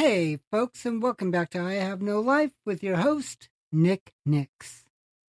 Hey, folks, and welcome back to I Have No Life with your host, Nick Nix.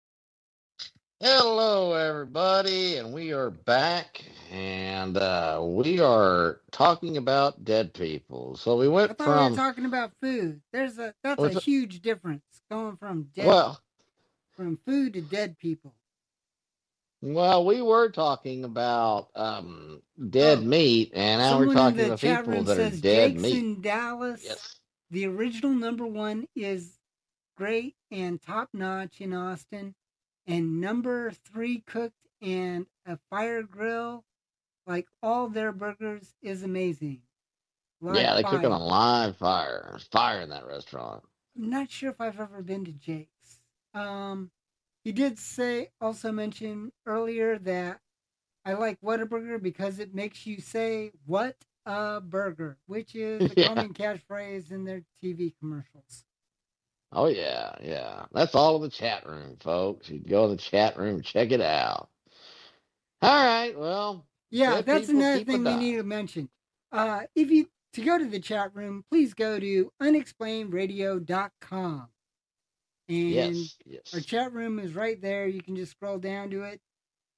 Hello, everybody, and we are back, and we are talking about dead people. So we I went thought we were from talking about food. That's a what's- huge difference going from well, food to dead people. we were talking about dead meat, and now we're Someone in talking the about chat people room that are says dead Jake's meat. in Dallas. Yes. The original number one is great and top notch in Austin, and number three cooked and a fire grill, like all their burgers, is amazing. Live Yeah, they cook on a fire. live fire. There's fire in that restaurant. I'm not sure if I've ever been to Jake's. He did also mention earlier that I like Whataburger because it makes you say "What a burger," which is a Yeah. common catchphrase in their TV commercials. Oh yeah. That's all in the chat room, folks. You can go in the chat room and check it out. All right, well, Yeah, dead that's people another keep a thing we die. need to mention. If you to go to the chat room, please go to unexplainedradio.com. And Yes. our chat room is right there. You can just scroll down to it.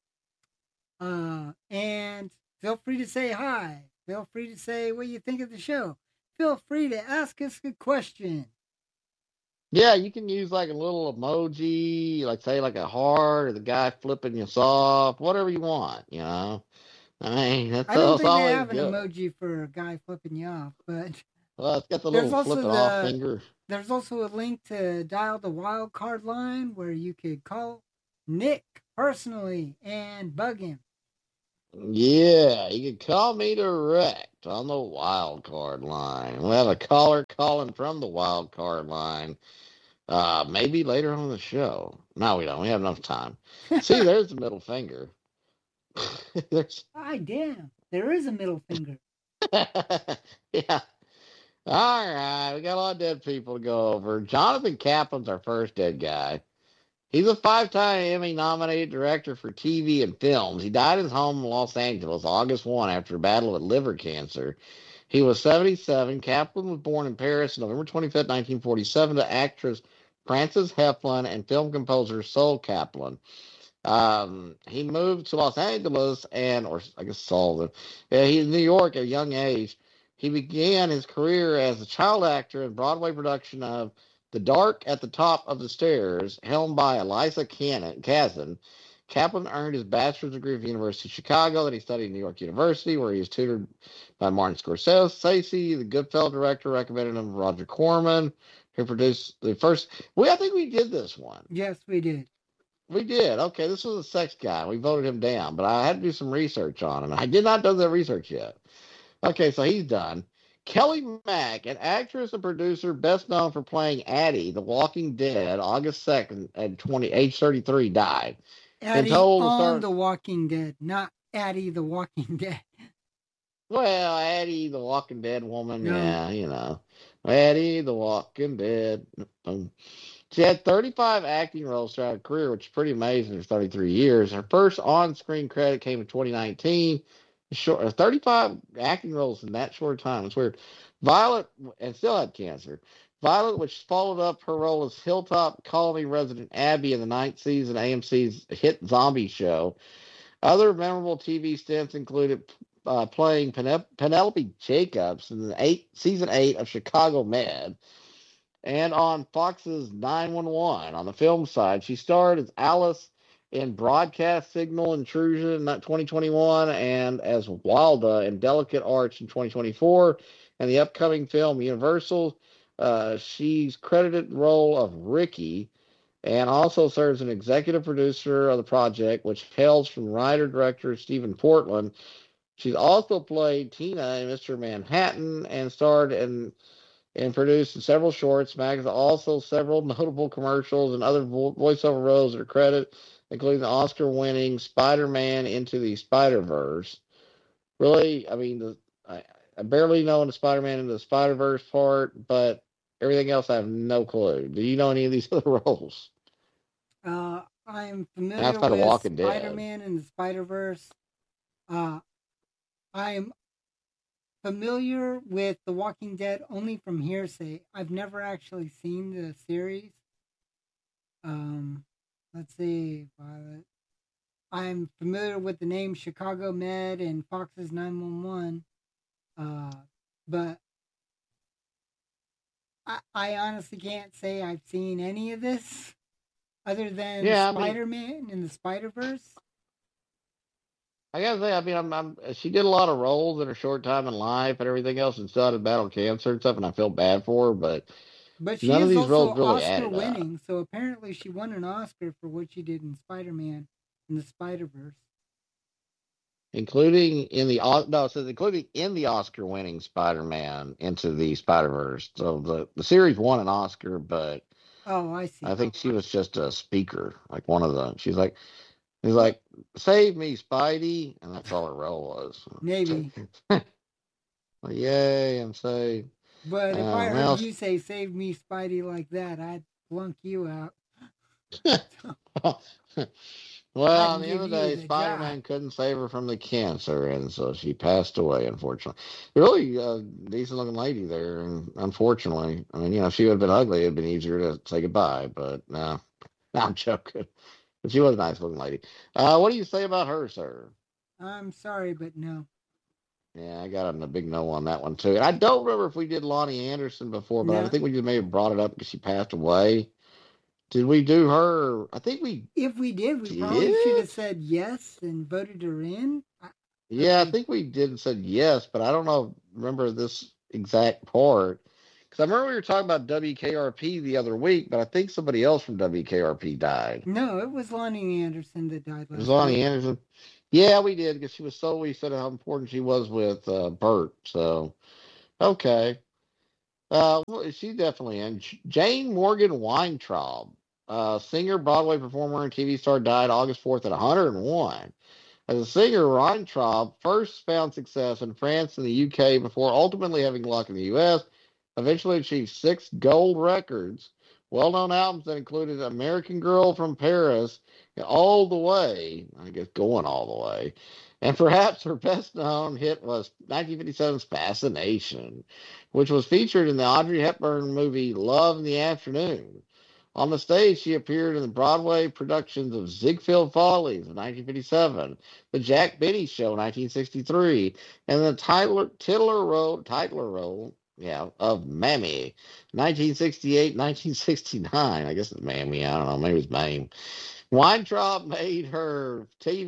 And feel free to say hi. Feel free to say what you think of the show. Feel free to ask us a question. Yeah, you can use like a little emoji, like say like a heart or the guy flipping you off, whatever you want, you know. I mean, I don't that's think they always have an good. emoji for a guy flipping you off, but Well, it's got the there's little also flipping off finger. there's also a link to dial the wild card line where you could call Nick personally and bug him. Yeah, you can call me direct on the wild card line. We'll have a caller calling from the wild card line. Maybe later on in the show. No, we don't. We have enough time. See, there's the middle finger. There's Damn, there is a middle finger. yeah. All right, we got a lot of dead people to go over. Jonathan Kaplan's our first dead guy. He's a five-time Emmy-nominated director for TV and films. He died at his home in Los Angeles August 1 after a battle with liver cancer. He was 77. Kaplan was born in Paris November 25th, 1947, to actress Frances Heflin and film composer Sol Kaplan. He moved to Los Angeles or I guess Sullivan. He's in New York at a young age. He began his career as a child actor in Broadway production of The Dark at the Top of the Stairs, helmed by Eliza Kazan. Kaplan earned his bachelor's degree from the University of Chicago. Then he studied at New York University, where he was tutored by Martin Scorsese. The Goodfellas director recommended him Roger Corman, who produced the first. I think we did this one. Yes, we did. We did. Okay, this was a sex guy. We voted him down, but I had to do some research on him. I did not do that research yet. Okay, so he's done. Kelly Mack, an actress and producer best known for playing Addie, The Walking Dead, August 2nd at age 33, died. Addie on The Walking Dead, not Addie the Walking Dead. Well, Addie, the Walking Dead woman, yeah, you know. Addie, the Walking Dead. She had 35 acting roles throughout her career, which is pretty amazing for 33 years. Her first on-screen credit came in 2019. 35 acting roles in that short time. It's weird. Violet, and still had cancer. Violet, which followed up her role as Hilltop Colony resident Abby in the ninth season of AMC's hit zombie show. Other memorable TV stints included playing Penelope Jacobs in season 8 of Chicago Med. And on Fox's 911, on the film side, she starred as Alice in Broadcast Signal Intrusion in 2021 and as Walda in Delicate Arts in 2024. And the upcoming film Universal, she's credited the role of Ricky and also serves as an executive producer of the project, which hails from writer-director Stephen Portland. She's also played Tina in Mr. Manhattan and starred in and produced several shorts, magazines, also several notable commercials and other voiceover roles that are credited, including the Oscar-winning Spider-Man Into the Spider-Verse. Really, I mean, I barely know the Spider-Man Into the Spider-Verse part, but everything else I have no clue. Do you know any of these other roles? I'm familiar with Spider-Man and the Spider-Verse. I'm familiar with The Walking Dead only from hearsay. I've never actually seen the series. Um, let's see, Violet. I'm familiar with the name Chicago Med and Fox's 911. But I honestly can't say I've seen any of this other than Yeah, I mean, Spider Man and the Spider Verse. I gotta say, I mean, she did a lot of roles in her short time in life and everything else, and still had to battle cancer and stuff, and I feel bad for her, but But she none of is these also roles really Oscar added up, winning, so apparently she won an Oscar for what she did in Spider Man and the Spider Verse. including in the no, it says including in the Oscar-winning Spider-Man Into the Spider-Verse. So the series won an Oscar, but Oh, I I see. think she was just a speaker, like one of the. He's Well, like, "Save me, Spidey," and that's all her role was. maybe. Like, yay, I'm saved. But if I heard Well, you say "Save me, Spidey" like that, I'd flunk you out. well, at I'd the end give of the you day, the Spider job. Man couldn't save her from the cancer, and so she passed away, unfortunately. Really decent looking lady there, and unfortunately, I mean, if she would have been ugly, it'd been easier to say goodbye, but no, no, I'm joking. But she was a nice looking lady. What do you say about her, sir? I'm sorry, but no. Yeah, I got a big no on that one, too. And I don't remember if we did Lonnie Anderson before, but I No. think we just maybe brought it up because she passed away. Did we do her? I think we If we did, we probably should did. have said yes and voted her in. I Yeah, I mean, think we did and said yes, but I don't know. Remember this exact part because I remember we were talking about WKRP the other week, but I think somebody else from WKRP died. no, it was Lonnie Anderson that died It was last week. Lonnie Anderson. Yeah, we did because she was so. We said how important she was with Bert. So okay, well, she definitely and Jane Morgan Weintraub, singer, Broadway performer, and TV star, died August 4th at 101. As a singer, Weintraub first found success in France and the UK before ultimately having luck in the US, eventually achieved 6 gold records. Well-known albums that included American Girl from Paris, and All the Way, I guess going all the way. And perhaps her best-known hit was 1957's Fascination, which was featured in the Audrey Hepburn movie Love in the Afternoon. On the stage, she appeared in the Broadway productions of Ziegfeld Follies of 1957, The Jack Benny Show 1963, and the Titler role, yeah, of Mammy 1968, 1969. I guess it's Mammy. I don't know. Maybe it's Mame. Weintraub made her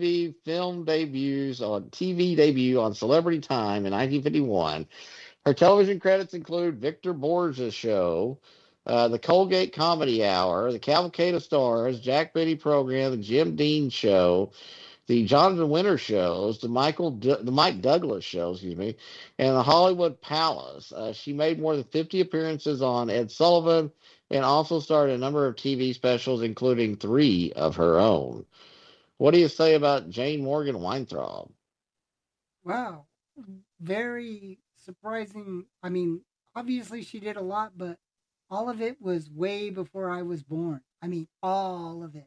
TV debut on Celebrity Time in 1951. Her television credits include Victor Borge's show, the Colgate Comedy Hour, the Cavalcade of Stars, Jack Benny Program, the Jim Dean Show, the Jonathan Winter shows, the Mike Douglas show, excuse me, and the Hollywood Palace. She made more than 50 appearances on Ed Sullivan and also starred a number of TV specials, including 3 of her own. What do you say about Jane Morgan Weintraub? Wow, very surprising. I mean, obviously she did a lot, but all of it was way before I was born. I mean, all of it.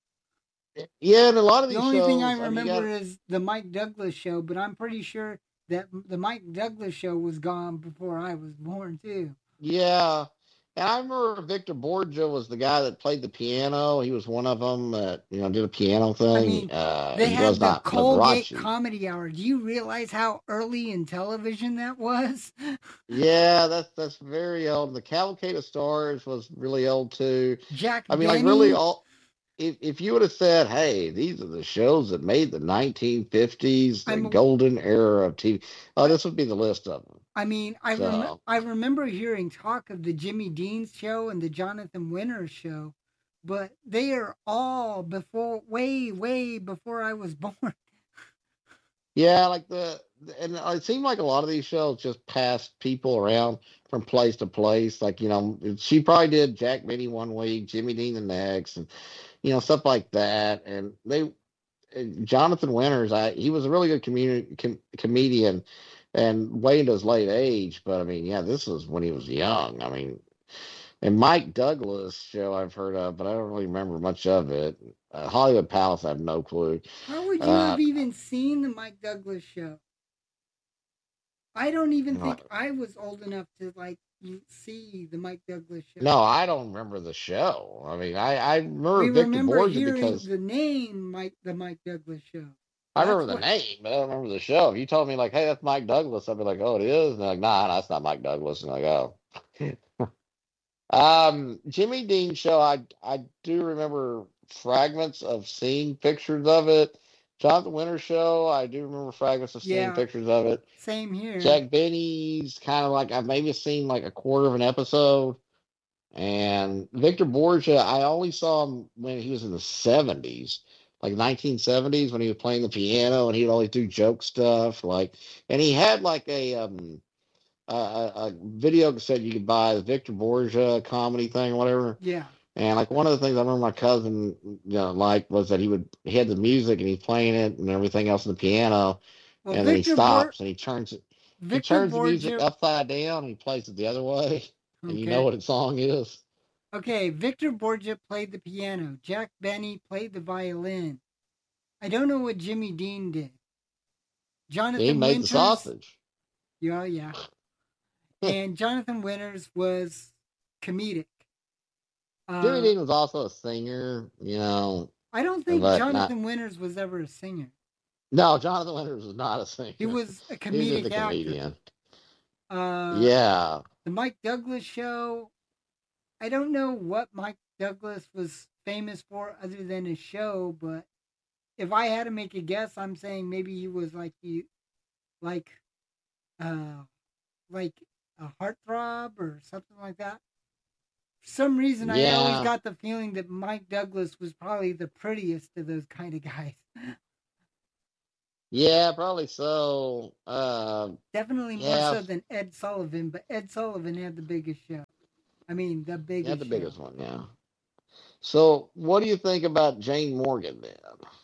Yeah, and a lot of The these only thing I shows, I mean, you remember got is the Mike Douglas show, but I'm pretty sure that the Mike Douglas show was gone before I was born too. yeah. And I remember Victor Borgia was the guy that played the piano. He was one of them that did a piano I thing. mean, they He was had the not Colgate Liberace. Comedy Hour. Do you realize how early in television that was? Yeah, that's very old. The Cavalcade of Stars was really old too. Jack I mean, like really Benny. all. If you would have said, "Hey, these are the shows that made the 1950s, the I'm. golden era of TV," oh, I, this would be the list of them. I mean, So I remember hearing talk of the Jimmy Dean show and the Jonathan Winters show, but they are all before, way before I was born. yeah, like and it seemed like a lot of these shows just passed people around from place to place. Like she probably did Jack Benny one week, Jimmy Dean the next, and stuff like that. And Jonathan Winters, he was a really good comedian, and way into his late age. But I mean, yeah, this was when he was young. I mean, and Mike Douglas show I've heard of, but I don't really remember much of it. Hollywood Palace, I have no clue. How would you Uh, have even seen the Mike Douglas show? I don't even think I was old enough to like see the Mike Douglas show. No, I don't remember the show. I mean, I remember We Victor remember Borgia hearing because the name the Mike Douglas show. I That's remember the name, but I don't remember the show. If you told me like, "Hey, that's Mike Douglas," I'd be like, "Oh, it is." And they're like, "Nah, that's not Mike Douglas." And I'm like, "Oh." Jimmy Dean show. I do remember fragments of seeing pictures of it. Jonathan Winter show. I do remember fragments of seeing Yeah, pictures of it. same here. Jack Benny's kind of like I've maybe seen like a quarter of an episode. And Victor Borgia, I only saw him when he was in the 70s, like 1970s when he was playing the piano and he would always do joke stuff. Like, and he had like a video cassette you could buy, the Victor Borgia comedy thing or whatever. Yeah. And like one of the things I remember my cousin, liked was that he had the music and he's playing it and everything else on the piano, Well, and then he stops and he turns the music Borgia. upside down and he plays it the other way, and you know Okay. what the song is. Okay, Victor Borgia played the piano. Jack Benny played the violin. I don't know what Jimmy Dean did. Jonathan He made Winters. The sausage. Yeah. And Jonathan Winters was comedic. Jimmy Dean was also a singer, I don't think Jonathan Winters was ever a singer. No, Jonathan Winters was not a singer. He was a comedic he was a comedian. Yeah. The Mike Douglas show. I don't know what Mike Douglas was famous for other than his show, but if I had to make a guess, I'm saying maybe he was like a heartthrob or something like that. For some reason, I always got the feeling that Mike Douglas was probably the prettiest of those kind of guys. Yeah, probably so. Definitely more so than Ed Sullivan, but Ed Sullivan had the biggest show. I mean, the biggest. Had the biggest one, yeah. So, what do you think about Jane Morgan then?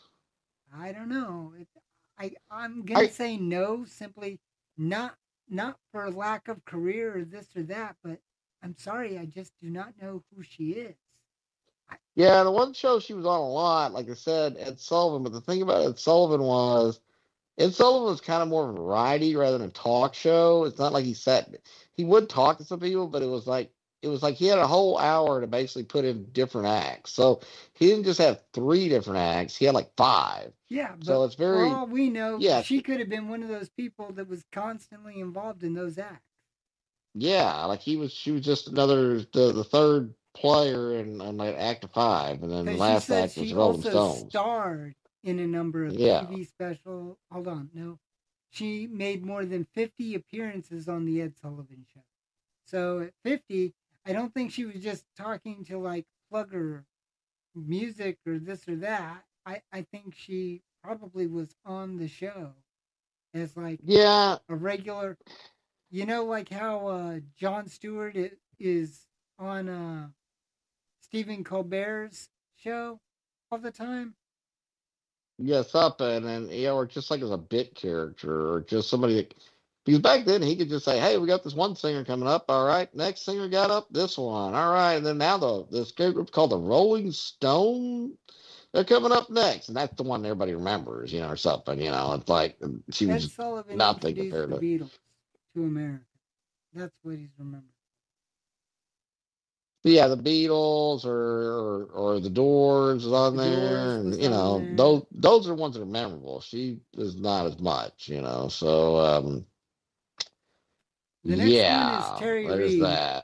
I don't know. I'm gonna say no, simply not for lack of career or this or that, but I'm sorry, I just do not know who she is. Yeah, the one show she was on a lot, like I said, Ed Sullivan. But the thing about Ed Sullivan was kind of more variety rather than a talk show. It's not like he would talk to some people, but it was like he had a whole hour to basically put in different acts. So he didn't just have 3 different acts; he had like 5. Yeah, but so it's very. For all we know, she could have been one of those people that was constantly involved in those acts. Yeah, like she was just another the third player in like Act of 5, and then the last act was Rolling Stones. She starred in a number of TV specials. Hold on, no, she made more than 50 appearances on the Ed Sullivan Show. So at 50, I don't think she was just talking to like plug her music or this or that. I think she probably was on the show as like a regular. You know, like how Jon Stewart is on Stephen Colbert's show all the time. Yes, up and or just like as a bit character or just somebody that, because back then he could just say, "Hey, we got this one singer coming up. All right, next singer got up this one. All right," and then now this group called the Rolling Stone, they're coming up next, and that's the one everybody remembers, or something. It's like she was Ed Sullivan nothing compared to the Beatles to America. That's what he's remembered. Yeah, the Beatles or the Doors is on there, and those are the ones that are memorable. She is not as much, So the next one is Terry Reid. There's that.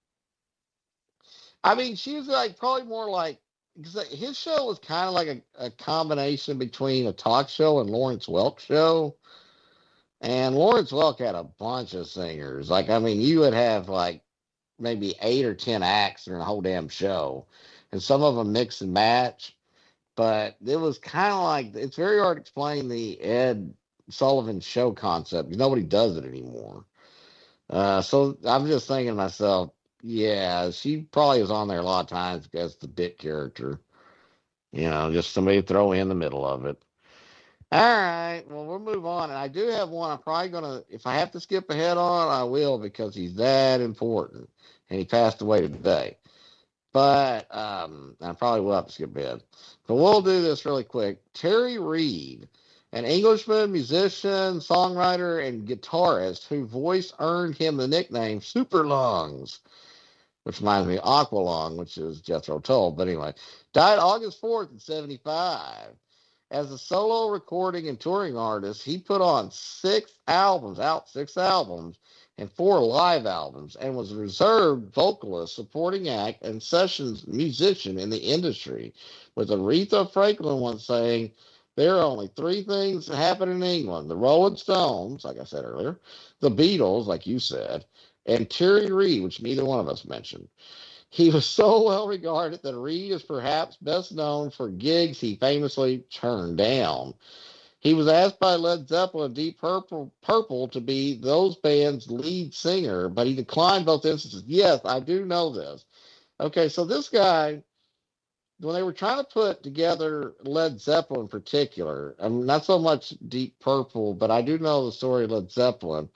I mean, she was like probably more like, because his show was kind of like a combination between a talk show and Lawrence Welk show. And Lawrence Welk had a bunch of singers. Like, I mean, you would have like maybe 8 or 10 acts during the whole damn show, and some of them mix and match. But it was kind of like, it's very hard to explain the Ed Sullivan show concept because nobody does it anymore. So I'm just thinking to myself, yeah, she probably was on there a lot of times as the bit character, just somebody to throw in the middle of it. All right, well, we'll move on. And I do have one I'm probably going to, if I have to skip ahead on, I will, because he's that important. And he passed away today. But I probably will have to skip ahead. But we'll do this really quick. Terry Reid. an Englishman, musician, songwriter, and guitarist whose voice earned him the nickname Super Lungs, which reminds me of Aqualung, which is Jethro Tull. But anyway, died August 4th in 75. As a solo recording and touring artist, he put on six albums, and four live albums, and was a reserved vocalist, supporting act, and sessions musician in the industry, with Aretha Franklin once saying, there are only three things that happen in England: the Rolling Stones, like I said earlier, the Beatles, like you said, and Terry Reid, which neither one of us mentioned. He was so well regarded that Reid is perhaps best known for gigs he famously turned down. He was asked by Led Zeppelin and Deep Purple to be those bands' lead singer, but he declined both instances. Yes, I do know this. Okay, so this guy, when they were trying to put together Led Zeppelin in particular, I mean, not so much Deep Purple, but I do know the story of Led Zeppelin.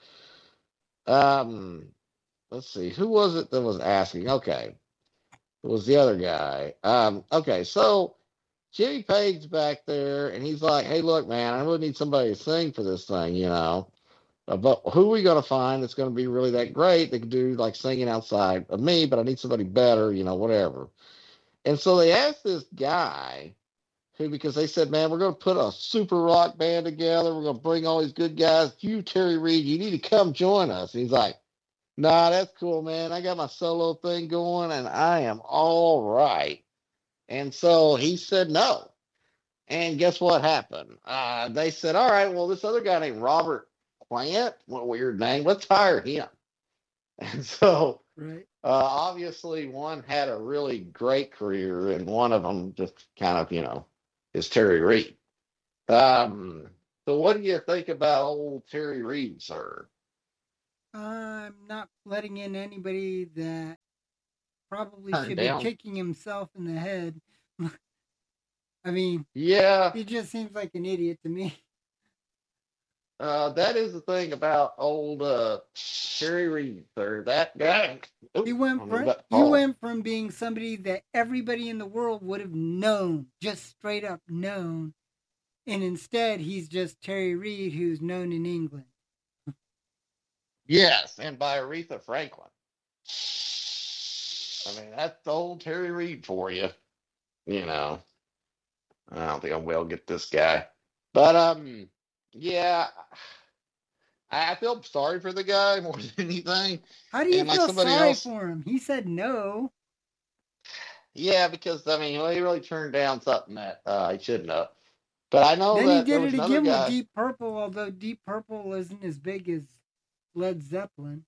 Let's see, who was it that was asking? Okay, it was the other guy. Okay, so Jimmy Page's back there, and he's like, "Hey, look, man, I really need somebody to sing for this thing, you know. But who are we going to find that's going to be really that great that can do like singing outside of me? But I need somebody better, you know, whatever." And so they asked this guy who, because they said, "Man, we're going to put a super rock band together. We're going to bring all these good guys. You, Terry Reid, you need to come join us." And he's like, "Nah, that's cool, man. I got my solo thing going, and I am all right." And so he said no. And guess what happened? They said, "All right, well, this other guy named Robert Plant, what a weird name, let's hire him." And so, Right. obviously, one had a really great career, and one of them just kind of, you know, is Terry Reid. So, what do you think about old Terry Reid, sir? I'm not letting in anybody that probably Turned should be down. kicking himself in the head. I mean, Yeah, he just seems like an idiot to me. that is the thing about old Terry Reid, sir. That guy. Oops, He went I'm from about to he fall. went from being somebody that everybody in the world would have known, just straight up known, and instead he's just Terry Reid, who's known in England. Yes, and by Aretha Franklin. I mean, that's old Terry Reid for you. You know, I don't think I'm well get this guy, but yeah, I feel sorry for the guy more than anything. How do you And like feel somebody sorry else, for him? He said no. yeah, because I mean, well, he really turned down something that he shouldn't have. But I know Then he that there did was it another again with guy. Deep Purple, although Deep Purple isn't as big as Led Zeppelin.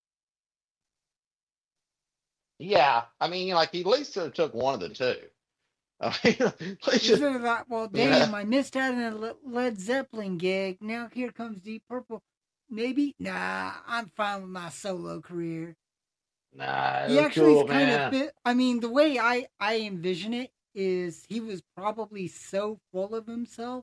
Yeah, I mean, like he at least should have took one of the two. I mean, at least He should have thought, well, you know, damn, I missed out on a Led Zeppelin gig. Now here comes Deep Purple. Maybe? Nah, I'm fine with my solo career. nah, it He was actually is cool, kind of man. fit. I mean, the way I envision it is he was probably so full of himself.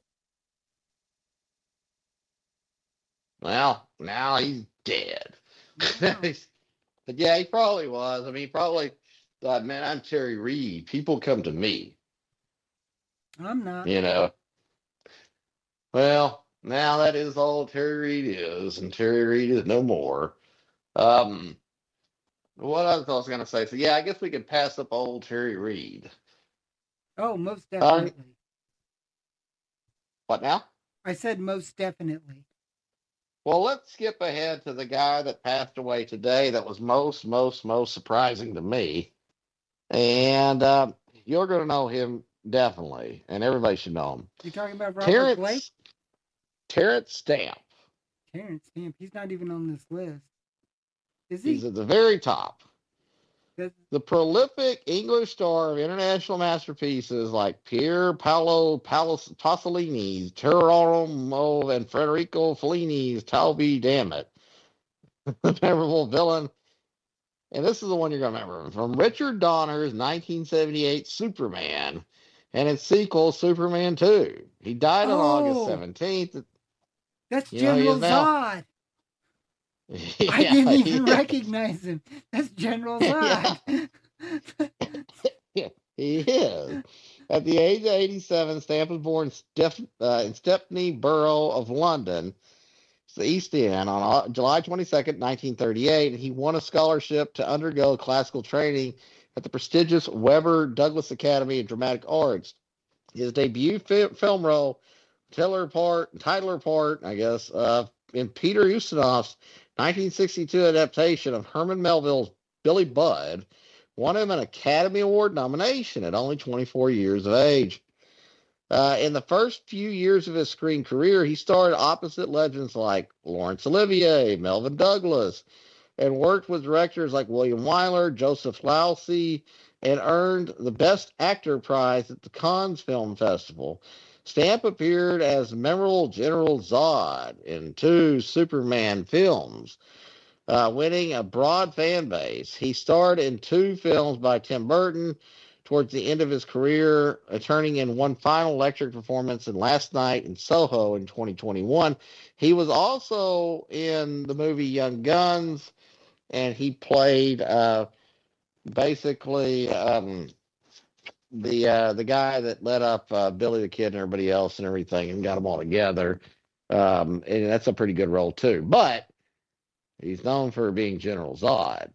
Well, now he's dead. Yeah, But yeah, he probably was. I mean, he probably thought, man, I'm Terry Reid. People come to me, I'm not. you know. Well, now that is all Terry Reid is, and Terry Reid is no more. Um, what else I was going to say? So yeah, I guess we could pass up old Terry Reid. Oh, most Um, definitely. what now? I said most definitely. Well, let's skip ahead to the guy that passed away today. That was most surprising to me, and you're going to know him definitely, and everybody should know him. You talking about Robert Blake? Terrence Terrence Stamp. Terrence Stamp. He's not even on this list. Is He's he? at the very top. That's, The prolific English star of international masterpieces like Pier Paolo Pasolini's Geronimo and Federico Fellini's Toby Dammit, the memorable villain. And this is the one you're going to remember from Richard Donner's 1978 Superman and its sequel, Superman 2. He died on August oh, 17th. that's You know, he is General now. Zod. I Yeah, didn't he even is. recognize him. That's General Yeah, Zod. yeah, he is. At the age of 87, Stamp was born in Stepney Borough of London, the East End, on July 22nd, 1938. And he won a scholarship to undergo classical training at the prestigious Webber Douglas Academy of Dramatic Arts. His debut film role, titular part, I guess, in Peter Ustinov's 1962 adaptation of Herman Melville's Billy Budd, won him an Academy Award nomination at only 24 years of age. In the first few years of his screen career, he starred opposite legends like Laurence Olivier, Melvyn Douglas, and worked with directors like William Wyler, Joseph Losey, and earned the Best Actor prize at the Cannes Film Festival. Stamp appeared as memorable General Zod in 2 Superman films, winning a broad fan base. He starred in 2 films by Tim Burton towards the end of his career, turning in one final electric performance in Last Night in Soho in 2021. He was also in the movie Young Guns, and he played basically the guy that led up Billy the Kid and everybody else and everything, and got them all together. And that's a pretty good role too. But he's known for being General Zod.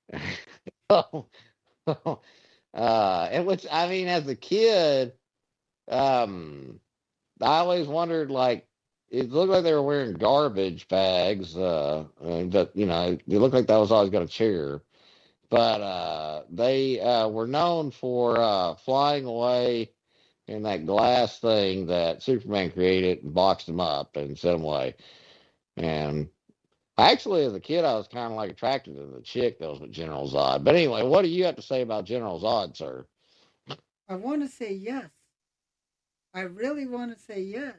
And which, I mean, as a kid, I always wondered, like, it looked like they were wearing garbage bags, but you know, it looked like that was always got a chair. But they were known for flying away in that glass thing that Superman created and boxed them up and sent them away. And actually, as a kid, I was kind of like attracted to the chick that was with General Zod. But anyway, what do you have to say about General Zod, sir? I want to say yes. I really want to say yes.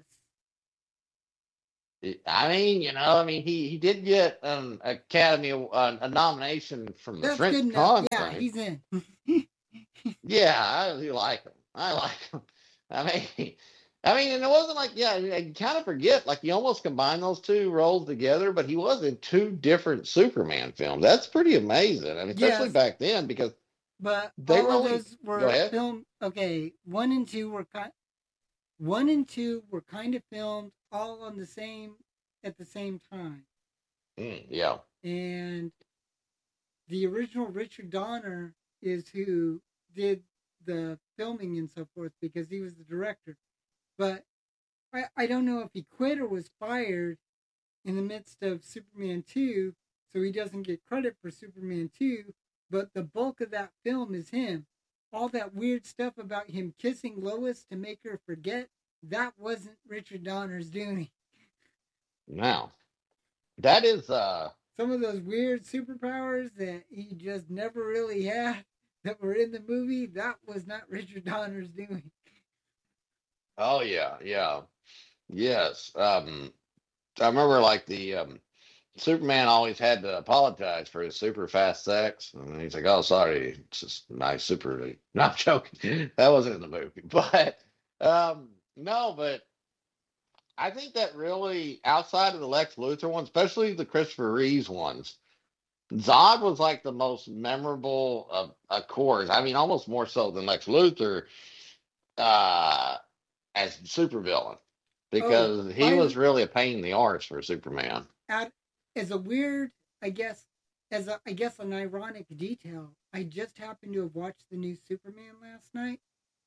I mean, he did get an Academy a nomination from the That's French good enough. Con Yeah, thing. he's in. Yeah, I really like him. I like him. I mean, and it wasn't like, yeah, you kind of forget, like, you almost combine those 2 roles together, but he was in 2 different Superman films. That's pretty amazing. I mean, especially Yes, back then, because but they all of really. those Go were ahead. filmed. Okay, 1 and 2 were kind of filmed all on the same at the same time. Yeah. And the original Richard Donner is who did the filming and so forth because he was the director. But I don't know if he quit or was fired in the midst of Superman 2, so he doesn't get credit for Superman 2, but the bulk of that film is him. All that weird stuff about him kissing Lois to make her forget, that wasn't Richard Donner's doing. Now, that is some of those weird superpowers that he just never really had that were in the movie, that was not Richard Donner's doing. Oh yeah, yeah. Yes. I remember, like, the Superman always had to apologize for his super fast sex. And he's like, oh, sorry, it's just nice super. No, I'm joking. That wasn't in the movie. But no, but I think that really, outside of the Lex Luthor ones, especially the Christopher Reeves ones, Zod was like the most memorable of course. I mean, almost more so than Lex Luthor as supervillain, because he was really a pain in the arse for Superman. As a weird, I guess, an ironic detail, I just happened to have watched the new Superman last night,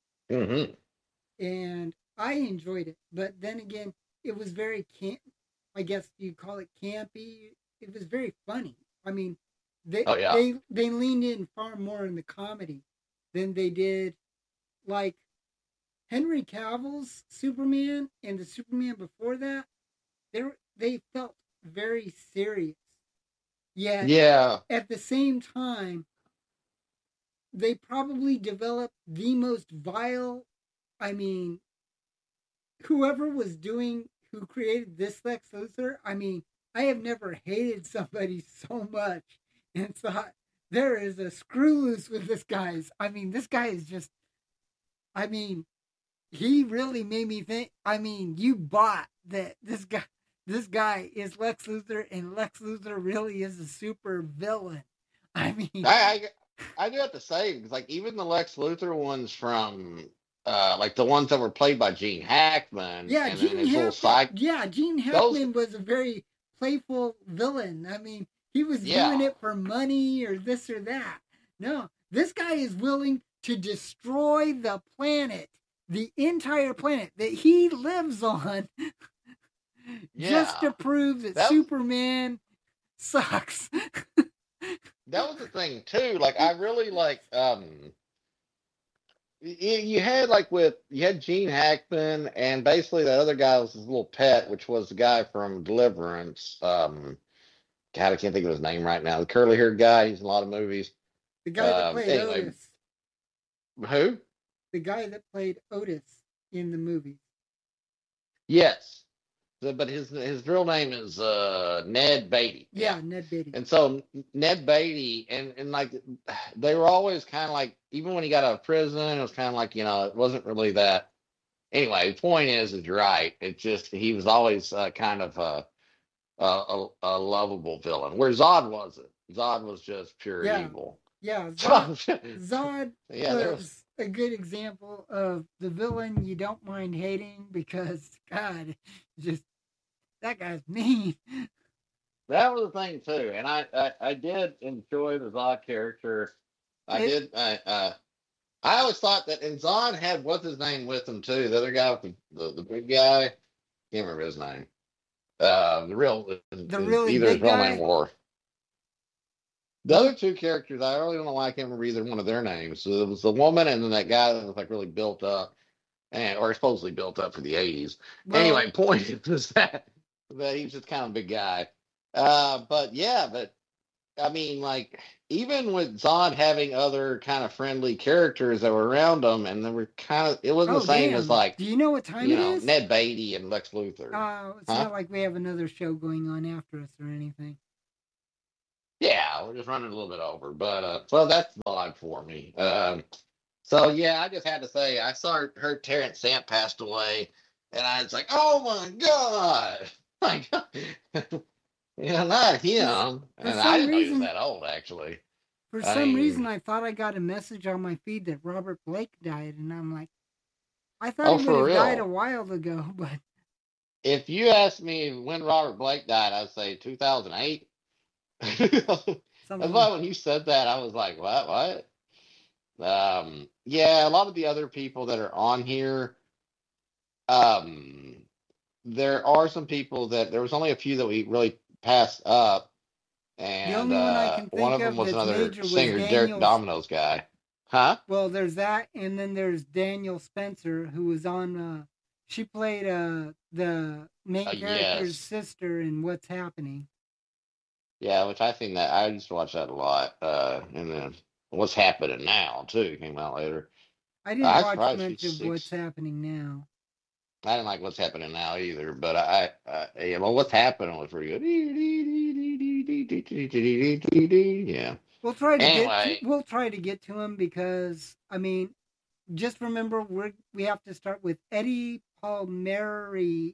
and I enjoyed it. But then again, it was very I guess you call it campy. It was very funny. I mean, they leaned in far more in the comedy than they did, like Henry Cavill's Superman and the Superman before that. They felt very serious. Yeah. At the same time, they probably developed the most vile. I mean, whoever who created this Lex Luthor, I mean, I have never hated somebody so much and thought there is a screw loose with this guy. I mean, this guy is just, I mean, he really made me think, I mean, you bought that this guy is Lex Luthor, and Lex Luthor really is a super villain. I mean, I do have to say, because, like, even the Lex Luthor ones from like the ones that were played by Gene Hackman, Yeah, and then his little side. Gene Those, Hackman was a very playful villain. I mean, he was doing yeah, it for money or this or that. No, this guy is willing to destroy the planet, the entire planet that he lives on, just to yeah. prove that That was Superman sucks. that was the thing too. Like I really like you had like with you had Gene Hackman and basically that other guy was his little pet, which was the guy from Deliverance. God, I can't think of his name right now. The curly haired guy. He's in a lot of movies. The guy that played Anyway, Otis. who? The guy that played Otis in the movie. Yes. But his real name is Ned Beatty. Yeah, Ned Beatty. And so Ned Beatty and like they were always kind of like even when he got out of prison, it was kind of like it wasn't really that. Anyway, the point is you're right. It just he was always kind of a lovable villain, where Zod wasn't. Zod was just pure evil. Yeah, Zod Yeah, was a good example of the villain you don't mind hating because God, just that guy's mean. That was the thing too, and I did enjoy the Zod character. I always thought that, and Zod had what's his name with him too. The other guy with the big guy, can't remember his name. The really either his big real guy? name or the other two characters. I really don't know why I can't remember either one of their names. So it was the woman and then that guy that was like really built up, or supposedly built up for the 80s. Well, anyway, point is that he's just kind of a big guy. But I mean, like, even with Zod having other kind of friendly characters that were around him, and they were kind of, it wasn't the same as like, do you know what time it is? Ned Beatty and Lex Luthor. It's not like we have another show going on after us or anything. Yeah, we're just running a little bit over, but so that's odd for me. So yeah, I just had to say, I heard Terrence Stamp passed away, and I was like, oh my god, like. Yeah, not him. And I didn't know he was that old, actually. For some reason, I thought I got a message on my feed that Robert Blake died, and I'm like, I thought he would have died a while ago, but. If you asked me when Robert Blake died, I'd say 2008. That's why when you said that, I was like, what? Yeah, a lot of the other people that are on here, there are some people that, there was only a few that we really passed up, and one of them was another singer, Derek Domino's guy. Huh? Well, there's that, and then there's Daniel Spencer, who was on. She played the main character's sister in What's Happening. Yeah, which I think that I used to watch that a lot. And then What's Happening Now too came out later. I didn't watch much of What's Happening Now. I didn't like What's Happening Now either, but What's Happening was pretty good. Yeah. We'll try to get to him because I mean, just remember we have to start with Eddie Palmieri.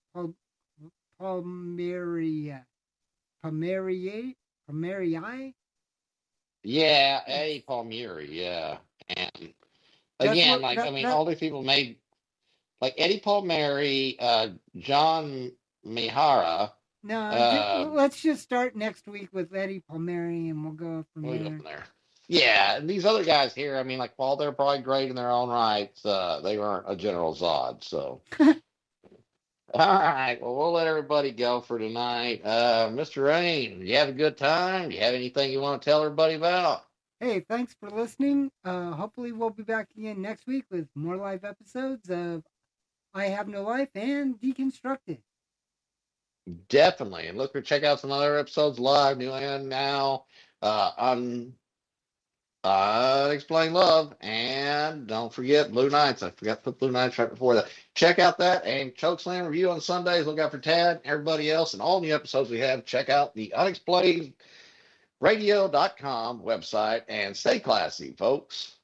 Yeah, Eddie Palmieri. Yeah, and again, all these people made. Like Eddie Palmieri, John Mihara. No, let's just start next week with Eddie Palmieri, and we'll go from there. Yeah, and these other guys here, I mean, like, while they're probably great in their own rights, they weren't a General Zod. So, all right, well, we'll let everybody go for tonight. Mr. Rain, you have a good time? Do you have anything you want to tell everybody about? Hey, thanks for listening. Hopefully, we'll be back again next week with more live episodes of I Have No Life and Deconstructed. Definitely. And look, check out some other episodes live, new and now, on Unexplained Love. And don't forget Blue Nights. I forgot to put Blue Nights right before that. Check out that and Chokeslam Review on Sundays. Look out for Tad, everybody else, and all new episodes we have. Check out the unexplained radio.com website and stay classy, folks.